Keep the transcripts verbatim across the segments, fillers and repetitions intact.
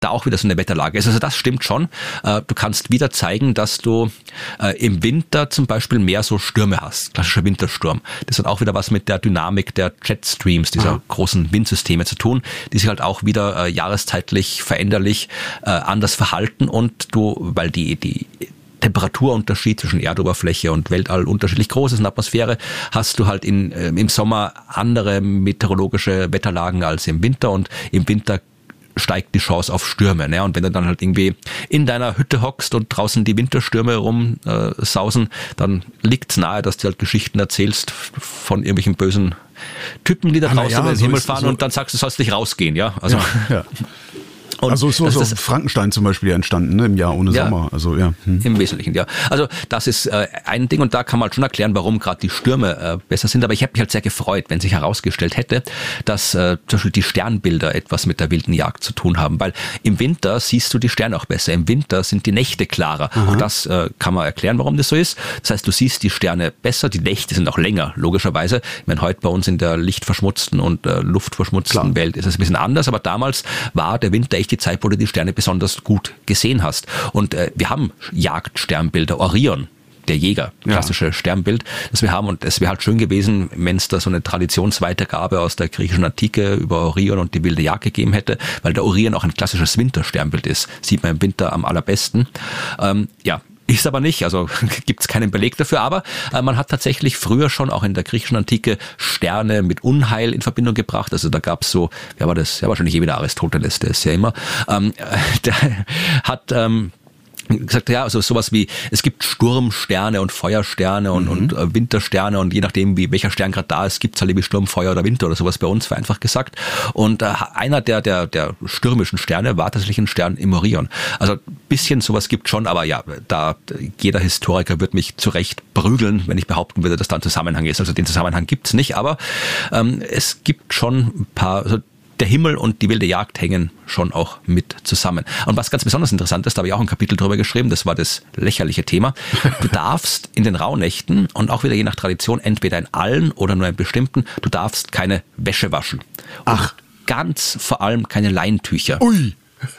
da auch wieder so eine Wetterlage ist. Also das stimmt schon. Äh, du kannst wieder zeigen, dass du äh, im Winter zum Beispiel mehr so Stürme hast. Klassischer Wintersturm. Das hat auch wieder was mit der Dynamik der Jetstreams, dieser Aha. großen Windsysteme zu tun, die sich halt auch wieder äh, jahreszeitlich veränderlich äh, anders verhalten und du, weil die, die Temperaturunterschied zwischen Erdoberfläche und Weltall unterschiedlich groß ist in der Atmosphäre, hast du halt in, äh, im Sommer andere meteorologische Wetterlagen als im Winter und im Winter steigt die Chance auf Stürme. Ne? Und wenn du dann halt irgendwie in deiner Hütte hockst und draußen die Winterstürme rumsausen, äh, dann liegt's nahe, dass du halt Geschichten erzählst von irgendwelchen bösen Typen, die da draußen ja, in den so Himmel ist, fahren so und dann sagst du, sollst nicht rausgehen. Ja, also ja, ja. Und also so, so Frankenstein zum Beispiel entstanden, ne, im Jahr ohne ja, Sommer. Also ja. Hm. Im Wesentlichen, ja. Also das ist äh, ein Ding und da kann man halt schon erklären, warum gerade die Stürme äh, besser sind. Aber ich hätte mich halt sehr gefreut, wenn sich herausgestellt hätte, dass äh, zum Beispiel die Sternbilder etwas mit der wilden Jagd zu tun haben. Weil im Winter siehst du die Sterne auch besser. Im Winter sind die Nächte klarer. Aha. Auch das äh, kann man erklären, warum das so ist. Das heißt, du siehst die Sterne besser. Die Nächte sind auch länger, logischerweise. Ich meine, heute bei uns in der lichtverschmutzten und äh, luftverschmutzten Klar. Welt ist es ein bisschen anders. Aber damals war der Winter echt die Zeit, wo du die Sterne besonders gut gesehen hast. Und äh, wir haben Jagdsternbilder, Orion, der Jäger, klassische ja. Sternbild, das wir haben. Und es wäre halt schön gewesen, wenn es da so eine Traditionsweitergabe aus der griechischen Antike über Orion und die wilde Jagd gegeben hätte, weil der Orion auch ein klassisches Wintersternbild ist. Sieht man im Winter am allerbesten. Ähm, ja, ist aber nicht, also gibt es keinen Beleg dafür, aber äh, man hat tatsächlich früher schon auch in der griechischen Antike Sterne mit Unheil in Verbindung gebracht. Also da gab es so, wer war das? Ja, wahrscheinlich eh wieder Aristoteles, der ist ja immer, ähm, der hat ähm, gesagt, ja, also sowas wie, es gibt Sturmsterne und Feuersterne und, mhm. und äh, Wintersterne und je nachdem, wie welcher Stern gerade da ist, gibt es halt wie Sturm, Feuer oder Winter oder sowas bei uns, vereinfacht gesagt. Und äh, einer der, der, der stürmischen Sterne war tatsächlich ein Stern im Orion. Also ein bisschen sowas gibt schon, aber ja, da jeder Historiker wird mich zu Recht prügeln, wenn ich behaupten würde, dass da ein Zusammenhang ist. Also den Zusammenhang gibt's nicht, aber ähm, es gibt schon ein paar, also der Himmel und die wilde Jagd hängen schon auch mit zusammen. Und was ganz besonders interessant ist, da habe ich auch ein Kapitel drüber geschrieben, das war das lächerliche Thema. Du darfst in den Rauhnächten und auch wieder je nach Tradition, entweder in allen oder nur in bestimmten, du darfst keine Wäsche waschen. Und Ach. ganz vor allem keine Leintücher. Ui,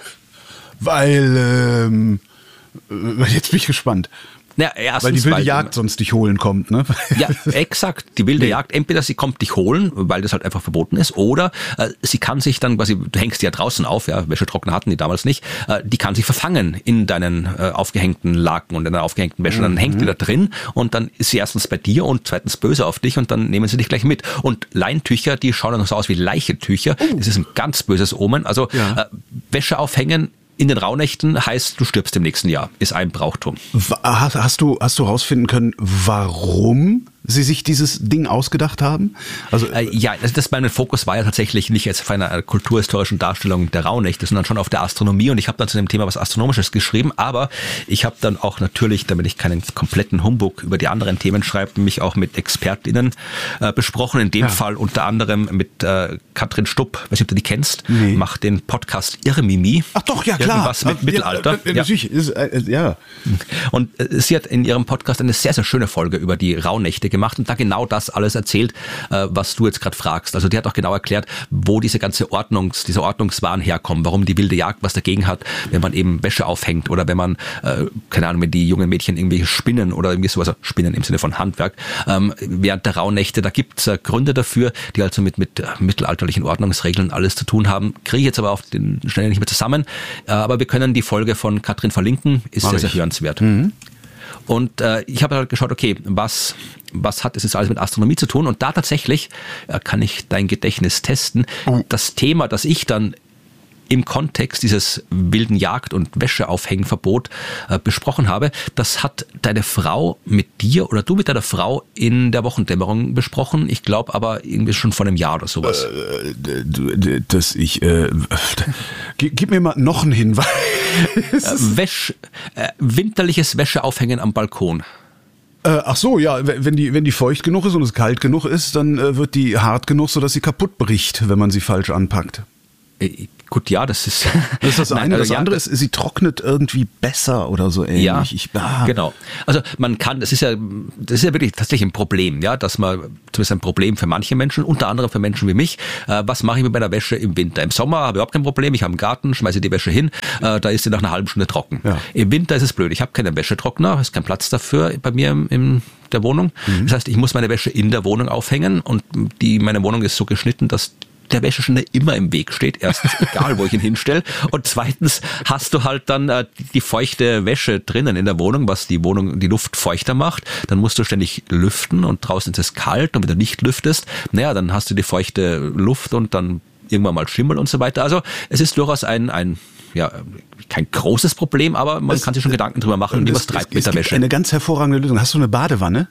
weil, ähm, jetzt bin ich gespannt. Ja, erstens, weil die wilde weil, Jagd sonst dich holen kommt, ne? Ja, exakt. Die wilde nee. Jagd, entweder sie kommt dich holen, weil das halt einfach verboten ist, oder äh, sie kann sich dann quasi, du hängst die ja draußen auf, ja, Wäschetrockner hatten die damals nicht, äh, die kann sich verfangen in deinen äh, aufgehängten Laken und in deiner aufgehängten Wäsche. Mhm. Dann hängt die da drin und dann ist sie erstens bei dir und zweitens böse auf dich und dann nehmen sie dich gleich mit. Und Leintücher, die schauen dann so aus wie Leichentücher. Uh. Das ist ein ganz böses Omen. Also ja. äh, Wäsche aufhängen in den Rauhnächten heißt, du stirbst im nächsten Jahr, ist ein Brauchtum. Hast, hast du, hast du rausfinden können, warum sie sich dieses Ding ausgedacht haben? Also äh, ja, also das mein Fokus war ja tatsächlich nicht jetzt auf einer kulturhistorischen Darstellung der Rauhnächte, sondern schon auf der Astronomie und ich habe dann zu dem Thema was Astronomisches geschrieben, aber ich habe dann auch natürlich, damit ich keinen kompletten Humbug über die anderen Themen schreibe, mich auch mit ExpertInnen äh, besprochen, in dem ja. Fall unter anderem mit äh, Katrin Stupp, weiß nicht, ob du die kennst, nee. macht den Podcast Irrmimi. Ach doch, ja klar. Irgendwas mit ja, Mittelalter. Ja, natürlich, ja. Ist, äh, ja. Und äh, sie hat in ihrem Podcast eine sehr, sehr schöne Folge über die Rauhnächte gemacht und da genau das alles erzählt, äh, was du jetzt gerade fragst. Also die hat auch genau erklärt, wo diese ganze Ordnungs, diese Ordnungswahn herkommen, warum die wilde Jagd was dagegen hat, wenn man eben Wäsche aufhängt oder wenn man, äh, keine Ahnung, wenn die jungen Mädchen irgendwie spinnen oder irgendwie sowas, also spinnen im Sinne von Handwerk, ähm, während der Rauhnächte, da gibt's äh, Gründe dafür, die also mit, mit äh, mittelalterlichen Ordnungsregeln alles zu tun haben. Kriege ich jetzt aber auf den Schnell nicht mehr zusammen, äh, aber wir können die Folge von Katrin verlinken, ist Mach sehr, ich. sehr hörenswert. Mhm. Und äh, ich habe halt geschaut, okay, was, was hat das jetzt alles mit Astronomie zu tun? Und da tatsächlich äh, kann ich dein Gedächtnis testen. Oh. Das Thema, das ich dann im Kontext dieses wilden Jagd- und Wäscheaufhängenverbot äh, besprochen habe, das hat deine Frau mit dir oder du mit deiner Frau in der Wochendämmerung besprochen. Ich glaube aber irgendwie schon vor einem Jahr oder sowas. Äh, dass ich, äh, gib mir mal noch einen Hinweis. äh, Wäsch, äh, winterliches Wäscheaufhängen am Balkon. Äh, ach so, ja, wenn die, wenn die feucht genug ist und es kalt genug ist, dann äh, wird die hart genug, sodass sie kaputt bricht, wenn man sie falsch anpackt. Äh, Gut, ja, das ist... Das ist das Nein, eine. also Das ja, andere ist, sie trocknet irgendwie besser oder so ähnlich. Ja, ich, ah. genau. Also man kann, das ist ja, das ist ja wirklich tatsächlich ein Problem, ja, dass man, zumindest ein Problem für manche Menschen, unter anderem für Menschen wie mich. Äh, was mache ich mit meiner Wäsche im Winter? Im Sommer habe ich überhaupt kein Problem. Ich habe einen Garten, schmeiße die Wäsche hin, äh, da ist sie nach einer halben Stunde trocken. Ja. Im Winter ist es blöd. Ich habe keinen Wäschetrockner, es ist kein Platz dafür bei mir im, im der Wohnung. Mhm. Das heißt, ich muss meine Wäsche in der Wohnung aufhängen und die, meine Wohnung ist so geschnitten, dass der Wäscheständer immer im Weg steht. Erstens, egal wo ich ihn hinstelle. Und zweitens hast du halt dann äh, die feuchte Wäsche drinnen in der Wohnung, was die Wohnung, die Luft feuchter macht. Dann musst du ständig lüften und draußen ist es kalt und wenn du nicht lüftest, naja, dann hast du die feuchte Luft und dann irgendwann mal Schimmel und so weiter. Also es ist durchaus ein, ein ja, kein großes Problem, aber man es, kann sich schon Gedanken drüber machen, wie was treibt mit der Wäsche. Eine ganz hervorragende Lösung. Hast du eine Badewanne?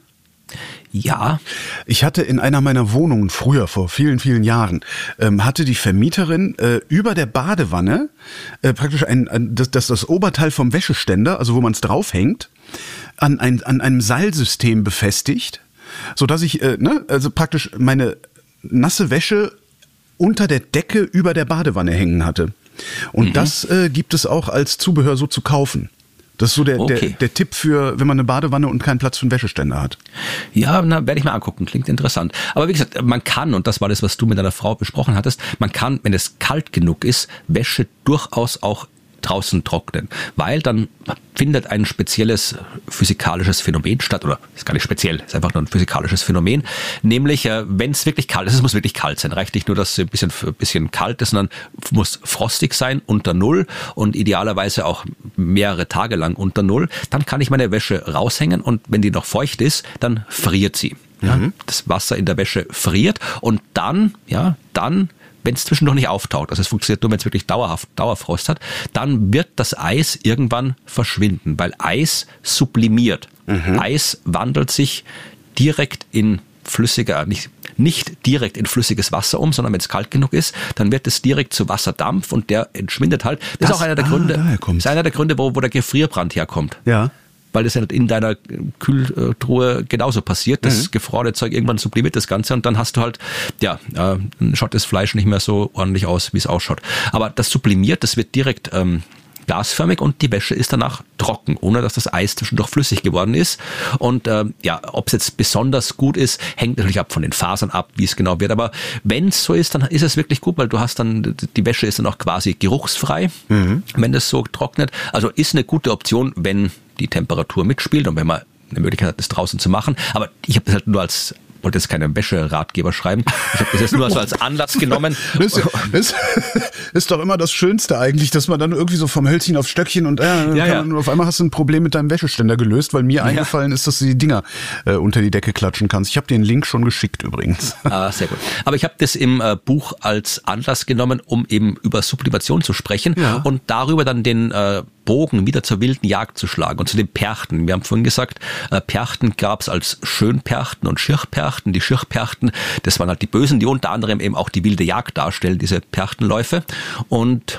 Ja. Ich hatte in einer meiner Wohnungen früher, vor vielen, vielen Jahren, ähm, hatte die Vermieterin äh, über der Badewanne äh, praktisch ein, ein das, das, das Oberteil vom Wäscheständer, also wo man es draufhängt, an, ein, an einem Seilsystem befestigt, sodass ich äh, ne, also praktisch meine nasse Wäsche unter der Decke über der Badewanne hängen hatte. Und mhm. das äh, gibt es auch als Zubehör so zu kaufen. Das ist so der, okay. der, der Tipp für, wenn man eine Badewanne und keinen Platz für einen Wäscheständer hat. Ja, na, werde ich mal angucken. Klingt interessant. Aber wie gesagt, man kann, und das war das, was du mit deiner Frau besprochen hattest, man kann, wenn es kalt genug ist, Wäsche durchaus auch draußen trocknen, weil dann findet ein spezielles physikalisches Phänomen statt, oder ist gar nicht speziell, ist einfach nur ein physikalisches Phänomen, nämlich wenn es wirklich kalt ist, es muss wirklich kalt sein, reicht nicht nur, dass es ein bisschen, ein bisschen kalt ist, sondern muss frostig sein, unter Null und idealerweise auch mehrere Tage lang unter Null, dann kann ich meine Wäsche raushängen und wenn die noch feucht ist, dann friert sie. Ja, mhm. Das Wasser in der Wäsche friert und dann, ja, dann wenn es zwischendurch nicht auftaucht, also es funktioniert nur, wenn es wirklich dauerhaft Dauerfrost hat, dann wird das Eis irgendwann verschwinden, weil Eis sublimiert. Mhm. Eis wandelt sich direkt in flüssiger, nicht, nicht direkt in flüssiges Wasser um, sondern wenn es kalt genug ist, dann wird es direkt zu Wasserdampf und der entschwindet halt. Das, das ist auch einer der ah, Gründe, ist einer der Gründe, wo, wo der Gefrierbrand herkommt. Ja. Weil das ja in deiner Kühltruhe genauso passiert. Das mhm. gefrorene Zeug irgendwann sublimiert das Ganze und dann hast du halt, ja, äh, schaut das Fleisch nicht mehr so ordentlich aus, wie es ausschaut. Aber das sublimiert, das wird direkt ähm, gasförmig und die Wäsche ist danach trocken, ohne dass das Eis zwischendurch flüssig geworden ist. Und äh, ja, ob es jetzt besonders gut ist, hängt natürlich ab von den Fasern ab, wie es genau wird. Aber wenn es so ist, dann ist es wirklich gut, weil du hast dann, die Wäsche ist dann auch quasi geruchsfrei, mhm. wenn das so trocknet. Also ist eine gute Option, wenn die Temperatur mitspielt und wenn man eine Möglichkeit hat, das draußen zu machen. Aber ich habe das halt nur als, wollte jetzt keinen Wäscheratgeber schreiben, ich habe das jetzt nur so als Anlass genommen. Das ist, das ist doch immer das Schönste eigentlich, dass man dann irgendwie so vom Hölzchen aufs Stöckchen und, äh, ja, ja. Man, und auf einmal hast du ein Problem mit deinem Wäscheständer gelöst, weil mir ja. eingefallen ist, dass du die Dinger äh, unter die Decke klatschen kannst. Ich habe dir den Link schon geschickt übrigens. Ah, sehr gut. Aber ich habe das im äh, Buch als Anlass genommen, um eben über Sublimation zu sprechen ja. und darüber dann den äh, Bogen wieder zur wilden Jagd zu schlagen und zu den Perchten. Wir haben vorhin gesagt, äh, Perchten gab es als Schönperchten und Schirchperchten. Die Schirchperchten, das waren halt die Bösen, die unter anderem eben auch die wilde Jagd darstellen, diese Perchtenläufe. Und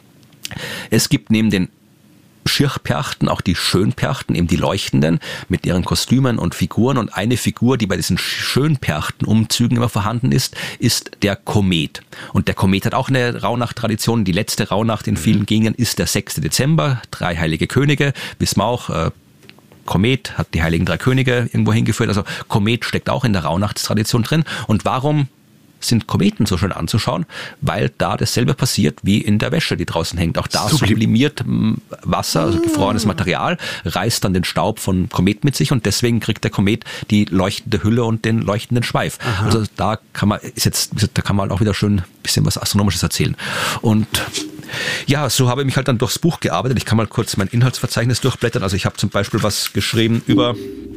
es gibt neben den Schirchperchten auch die Schönperchten, eben die Leuchtenden mit ihren Kostümen und Figuren. Und eine Figur, die bei diesen Schönperchtenumzügen immer vorhanden ist, ist der Komet. Und der Komet hat auch eine Rauhnacht-Tradition. Die letzte Rauhnacht in vielen Gegenden ist der sechste Dezember. Drei heilige Könige, wissen wir auch. Äh, Komet hat die heiligen drei Könige irgendwo hingeführt. Also Komet steckt auch in der Rauhnachtstradition drin. Und warum sind Kometen so schön anzuschauen? Weil da dasselbe passiert wie in der Wäsche, die draußen hängt. Auch da sublimiert Wasser, also gefrorenes Material, reißt dann den Staub von Komet mit sich und deswegen kriegt der Komet die leuchtende Hülle und den leuchtenden Schweif. Aha. Also da kann man, ist jetzt, da kann man auch wieder schön ein bisschen was Astronomisches erzählen. Und ja, so habe ich mich halt dann durchs Buch gearbeitet. Ich kann mal kurz mein Inhaltsverzeichnis durchblättern. Also ich habe zum Beispiel was geschrieben über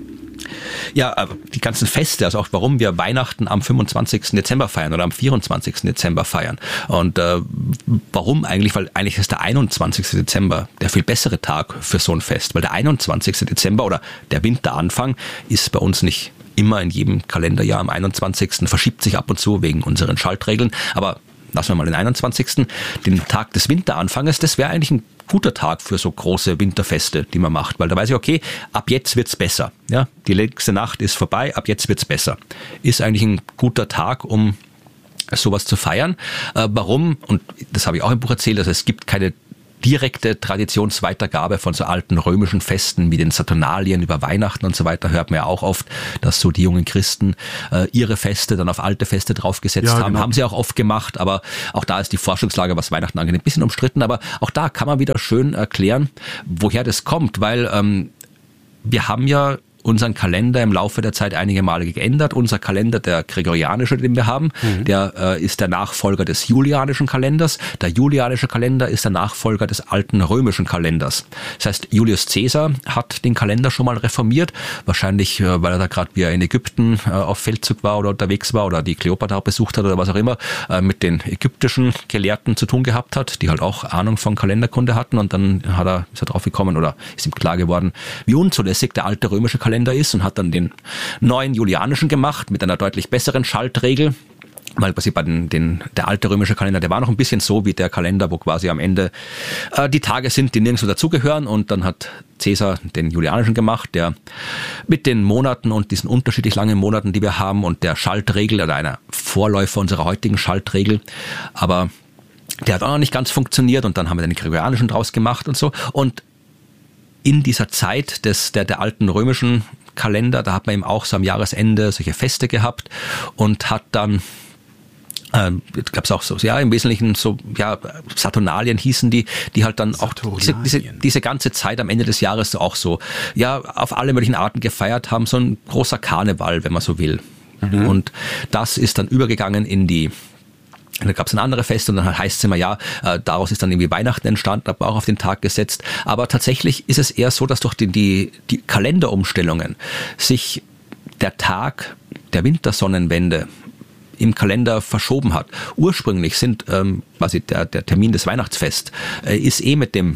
ja, die ganzen Feste, also auch warum wir Weihnachten am fünfundzwanzigsten Dezember feiern oder am vierundzwanzigsten Dezember feiern. Und äh, warum eigentlich? Weil eigentlich ist der einundzwanzigste Dezember der viel bessere Tag für so ein Fest. Weil der einundzwanzigste Dezember oder der Winteranfang ist bei uns nicht immer in jedem Kalenderjahr am einundzwanzigsten Verschiebt sich ab und zu wegen unseren Schaltregeln. Aber lassen wir mal den einundzwanzigsten den Tag des Winteranfanges, das wäre eigentlich ein guter Tag für so große Winterfeste, die man macht, weil da weiß ich, okay, ab jetzt wird's besser. Ja, die nächste Nacht ist vorbei, ab jetzt wird's besser. Ist eigentlich ein guter Tag, um sowas zu feiern. Äh, warum? Und das habe ich auch im Buch erzählt, also es gibt keine direkte Traditionsweitergabe von so alten römischen Festen wie den Saturnalien über Weihnachten und so weiter, hört man ja auch oft, dass so die jungen Christen äh, ihre Feste dann auf alte Feste draufgesetzt ja, haben. Genau. Haben sie auch oft gemacht, aber auch da ist die Forschungslage, was Weihnachten angeht, ein bisschen umstritten, aber auch da kann man wieder schön erklären, woher das kommt, weil ähm, wir haben ja unseren Kalender im Laufe der Zeit einige Male geändert. Unser Kalender, der gregorianische, den wir haben, mhm. der äh, ist der Nachfolger des julianischen Kalenders. Der julianische Kalender ist der Nachfolger des alten römischen Kalenders. Das heißt, Julius Caesar hat den Kalender schon mal reformiert, wahrscheinlich, äh, weil er da gerade wieder in Ägypten äh, auf Feldzug war oder unterwegs war oder die Kleopatra besucht hat oder was auch immer, äh, mit den ägyptischen Gelehrten zu tun gehabt hat, die halt auch Ahnung von Kalenderkunde hatten, und dann hat er, ist er drauf gekommen oder ist ihm klar geworden, wie unzulässig der alte römische Kalender ist, und hat dann den neuen julianischen gemacht mit einer deutlich besseren Schaltregel. Weil quasi bei den, den, der alte römische Kalender, der war noch ein bisschen so wie der Kalender, wo quasi am Ende äh, die Tage sind, die nirgendwo dazugehören, und dann hat Caesar den julianischen gemacht, der mit den Monaten und diesen unterschiedlich langen Monaten, die wir haben, und der Schaltregel oder einer Vorläufer unserer heutigen Schaltregel, aber der hat auch noch nicht ganz funktioniert, und dann haben wir den gregorianischen draus gemacht und so. Und in dieser Zeit des, der, der alten römischen Kalender, da hat man eben auch so am Jahresende solche Feste gehabt und hat dann, ähm, ich glaube es auch so, ja, im Wesentlichen so, ja, Saturnalien hießen die, die halt dann auch diese, diese, diese ganze Zeit am Ende des Jahres so auch so, ja, auf alle möglichen Arten gefeiert haben, so ein großer Karneval, wenn man so will. Mhm. Und das ist dann übergegangen in die, da gab es ein andere Fest, und dann heißt es immer, ja, äh, daraus ist dann irgendwie Weihnachten entstanden, aber auch auf den Tag gesetzt. Aber tatsächlich ist es eher so, dass durch die, die, die Kalenderumstellungen sich der Tag der Wintersonnenwende im Kalender verschoben hat. Ursprünglich sind ähm, quasi der, der Termin des Weihnachtsfests äh, ist eh mit dem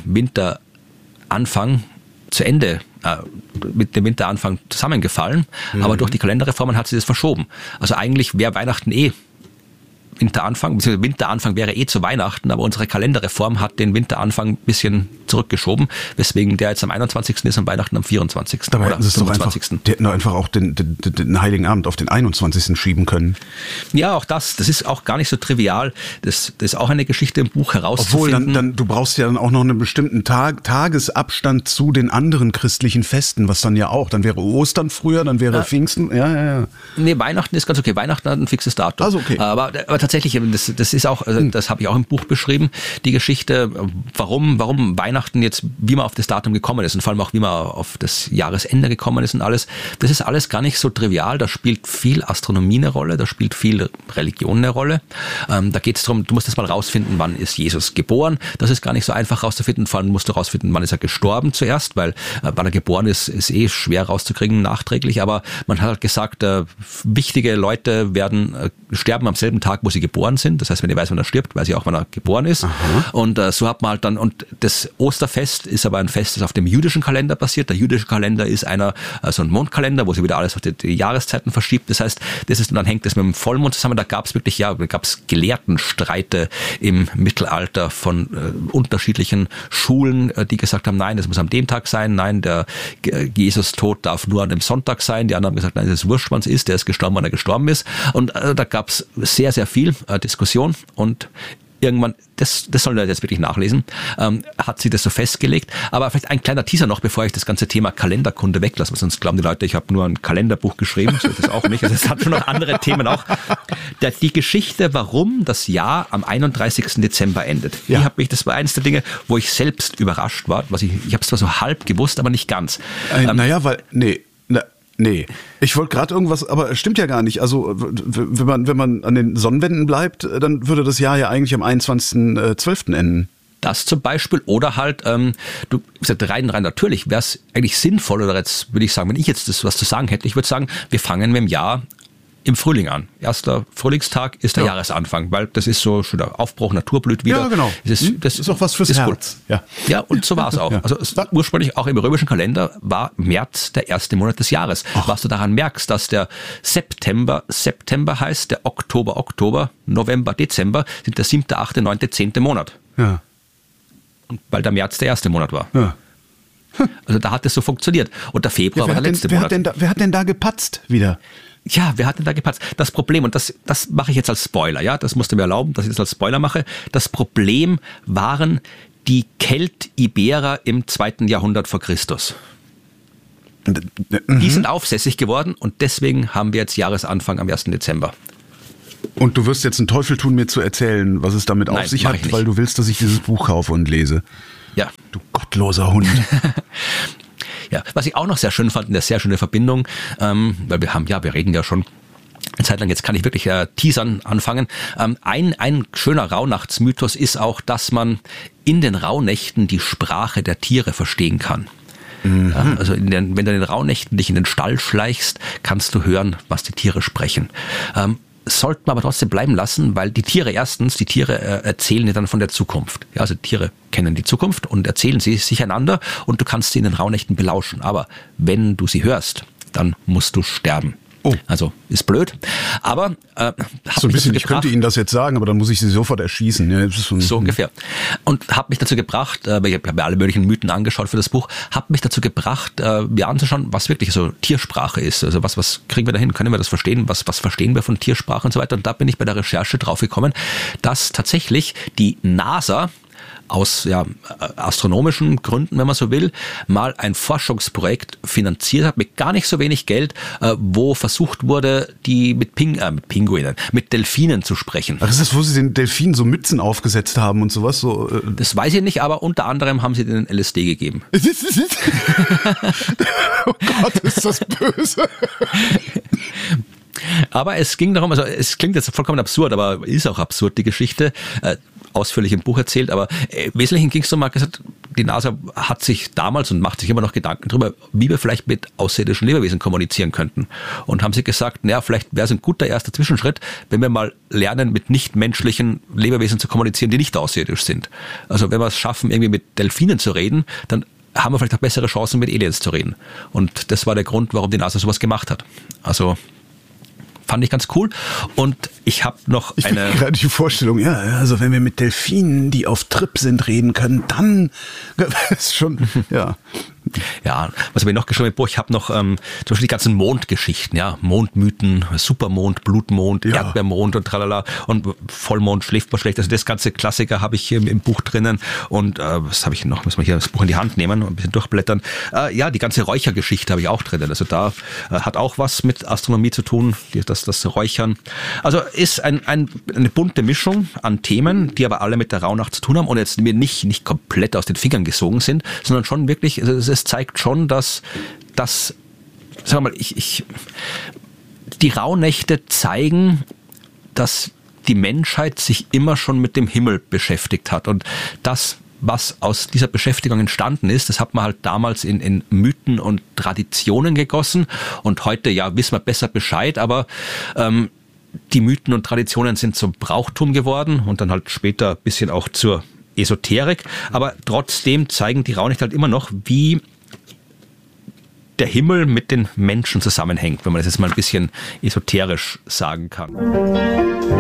Winteranfang zu Ende, äh, mit dem Winteranfang zusammengefallen, mhm. aber durch die Kalenderreformen hat sich das verschoben. Also eigentlich wäre Weihnachten eh Winteranfang, beziehungsweise Winteranfang wäre eh zu Weihnachten, aber unsere Kalenderreform hat den Winteranfang ein bisschen zurückgeschoben, weswegen der jetzt am einundzwanzigsten ist und Weihnachten am vierundzwanzigsten Dabei oder fünfundzwanzigsten Die hätten doch einfach auch den, den, den Heiligen Abend auf den einundzwanzigsten schieben können. Ja, auch das, das ist auch gar nicht so trivial. Das, das ist auch eine Geschichte im Buch herauszufinden. Obwohl, dann, dann, du brauchst ja dann auch noch einen bestimmten Tag, Tagesabstand zu den anderen christlichen Festen, was dann ja auch, dann wäre Ostern früher, dann wäre ja. Pfingsten, ja, ja, ja. Nee, Weihnachten ist ganz okay. Weihnachten hat ein fixes Datum. Also okay. Aber, aber tatsächlich, das, das ist auch, also das habe ich auch im Buch beschrieben, die Geschichte, warum, warum Weihnachten jetzt, wie man auf das Datum gekommen ist und vor allem auch, wie man auf das Jahresende gekommen ist und alles. Das ist alles gar nicht so trivial. Da spielt viel Astronomie eine Rolle, da spielt viel Religion eine Rolle. Ähm, da geht es darum, du musst jetzt mal rausfinden, wann ist Jesus geboren. Das ist gar nicht so einfach rauszufinden. Vor allem musst du rausfinden, wann ist er gestorben zuerst, weil äh, wann er geboren ist, ist eh schwer rauszukriegen nachträglich. Aber man hat halt gesagt, äh, wichtige Leute werden äh, sterben am selben Tag, wo sie geboren sind. Das heißt, wenn ihr weiß, wann er stirbt, weiß ich auch, wann er geboren ist. Aha. Und äh, so hat man halt dann, und das Osterfest ist aber ein Fest, das auf dem jüdischen Kalender basiert. Der jüdische Kalender ist einer, äh, so ein Mondkalender, wo sie wieder alles auf die, die Jahreszeiten verschiebt. Das heißt, das ist, und dann hängt das mit dem Vollmond zusammen. Da gab es wirklich, ja, da gab es Gelehrtenstreite im Mittelalter von äh, unterschiedlichen Schulen, äh, die gesagt haben, nein, das muss am dem Tag sein, nein, der äh, Jesus-Tod darf nur an dem Sonntag sein. Die anderen haben gesagt, nein, das ist wurscht, wann es ist, der ist gestorben, wann er gestorben ist. Und äh, da gab es sehr, sehr viel äh, Diskussion, und irgendwann, das, das sollen wir jetzt wirklich nachlesen, ähm, hat sie das so festgelegt. Aber vielleicht ein kleiner Teaser noch, bevor ich das ganze Thema Kalenderkunde weglasse, weil sonst glauben die Leute, ich habe nur ein Kalenderbuch geschrieben, so ist das auch nicht. Also es hat schon noch andere Themen auch. Der, die Geschichte, warum das Jahr am einunddreißigsten Dezember endet. Ja. Die hat mich, das war eines der Dinge, wo ich selbst überrascht war. Was ich ich habe es zwar so halb gewusst, aber nicht ganz. Äh, ähm, naja, weil, nee, na, Nee, ich wollte gerade irgendwas, aber es stimmt ja gar nicht. Also wenn man, wenn man an den Sonnenwenden bleibt, dann würde das Jahr ja eigentlich am einundzwanzigsten zwölften enden. Das zum Beispiel, oder halt, ähm, du gesagt, rein, rein natürlich wäre es eigentlich sinnvoll, oder jetzt würde ich sagen, wenn ich jetzt das was zu sagen hätte, ich würde sagen, wir fangen mit dem Jahr im Frühling an. Erster Frühlingstag ist der ja. Jahresanfang, weil das ist so schon der Aufbruch, Natur blüht wieder. Ja, genau. Das ist, das ist auch was fürs Herz. Ja. ja, und so war es auch. Ja. Also es war ursprünglich auch im römischen Kalender war März der erste Monat des Jahres. Ach. Was du daran merkst, dass der September September heißt, der Oktober Oktober, November Dezember sind der siebte, achte, neunte, zehnte Monat. Ja. Und weil der März der erste Monat war. Ja. Also da hat es so funktioniert. Und der Februar Ja, war der denn, letzte wer, Monat. hat denn da, wer hat denn da gepatzt wieder? Ja, wer hat denn da gepatzt? Das Problem, und das, das mache ich jetzt als Spoiler, ja, das musst du mir erlauben, dass ich das als Spoiler mache. Das Problem waren die Keltiberer im zweiten Jahrhundert vor Christus. Die sind aufsässig geworden und deswegen haben wir jetzt Jahresanfang am ersten Dezember. Und du wirst jetzt einen Teufel tun, mir zu erzählen, was es damit Nein, auf sich mach hat, ich nicht. weil du willst, dass ich dieses Buch kaufe und lese. Ja. Du gottloser Hund. Ja, was ich auch noch sehr schön fand, eine sehr schöne Verbindung, ähm, weil wir haben, ja, wir reden ja schon eine Zeit lang, jetzt kann ich wirklich äh, teasern anfangen. Ähm, ein, ein schöner Rauhnachtsmythos ist auch, dass man in den Rauhnächten die Sprache der Tiere verstehen kann. Mhm. Ja, also in den, wenn du in den Rauhnächten dich in den Stall schleichst, kannst du hören, was die Tiere sprechen. Ähm, sollten wir aber trotzdem bleiben lassen, weil die Tiere erstens, die Tiere äh, erzählen dir dann von der Zukunft. Ja, also Tiere kennen die Zukunft und erzählen sie sich einander und du kannst sie in den Rauhnächten belauschen. Aber wenn du sie hörst, dann musst du sterben. Oh. Also ist blöd, aber äh, so ein bisschen, ich könnte Ihnen das jetzt sagen, aber dann muss ich Sie sofort erschießen. Ja, das ist so, so ungefähr. Und habe mich dazu gebracht, äh, ich habe mir alle möglichen Mythen angeschaut für das Buch, habe mich dazu gebracht, äh, mir anzuschauen, was wirklich so Tiersprache ist. Also was, was kriegen wir da hin? Können wir das verstehen? Was, was verstehen wir von Tiersprache und so weiter? Und da bin ich bei der Recherche drauf gekommen, dass tatsächlich die NASA aus ja, astronomischen Gründen, wenn man so will, mal ein Forschungsprojekt finanziert hat mit gar nicht so wenig Geld, äh, wo versucht wurde, die mit, Ping, äh, mit Pinguinen, mit Delfinen zu sprechen. Ach, das ist, wo sie den Delfinen so Mützen aufgesetzt haben und sowas? So, äh das weiß ich nicht, aber unter anderem haben sie denen L S D gegeben. Oh Gott, ist das böse. Aber es ging darum, also es klingt jetzt vollkommen absurd, aber ist auch absurd, die Geschichte, äh, ausführlich im Buch erzählt, aber äh, im Wesentlichen ging es darum, gesagt, die NASA hat sich damals und macht sich immer noch Gedanken darüber, wie wir vielleicht mit außerirdischen Lebewesen kommunizieren könnten. Und haben sie gesagt, naja, vielleicht wäre es ein guter erster Zwischenschritt, wenn wir mal lernen, mit nichtmenschlichen Lebewesen zu kommunizieren, die nicht außerirdisch sind. Also wenn wir es schaffen, irgendwie mit Delfinen zu reden, dann haben wir vielleicht auch bessere Chancen, mit Aliens zu reden. Und das war der Grund, warum die NASA sowas gemacht hat. Also fand ich ganz cool. Und ich habe noch ich eine... gerade die Vorstellung, ja, also wenn wir mit Delfinen, die auf Trip sind, reden können, dann ist schon, ja. Ja, was habe ich noch geschrieben? Boah, ich habe noch ähm, zum Beispiel die ganzen Mondgeschichten, ja, Mondmythen, Supermond, Blutmond, ja. Erdbeermond und tralala und Vollmond schläft man schlecht. Also das ganze Klassiker habe ich im, im Buch drinnen und äh, was habe ich noch? Muss man hier das Buch in die Hand nehmen und ein bisschen durchblättern. Äh, ja, die ganze Räuchergeschichte habe ich auch drinnen. Also da äh, hat auch was mit Astronomie zu tun, die, das, das Räuchern. Also ist ein, ein, eine bunte Mischung an Themen, die aber alle mit der Rauhnacht zu tun haben und jetzt mir nicht, nicht komplett aus den Fingern gesogen sind, sondern schon wirklich, also es zeigt schon, dass, dass sagen wir mal, ich, ich, die Rauhnächte zeigen, dass die Menschheit sich immer schon mit dem Himmel beschäftigt hat und das, was aus dieser Beschäftigung entstanden ist, das hat man halt damals in, in Mythen und Traditionen gegossen und heute, ja, wissen wir besser Bescheid, aber ähm, die Mythen und Traditionen sind zum Brauchtum geworden und dann halt später ein bisschen auch zur Esoterik, aber trotzdem zeigen die Rauhnächte halt immer noch, wie der Himmel mit den Menschen zusammenhängt, wenn man das jetzt mal ein bisschen esoterisch sagen kann.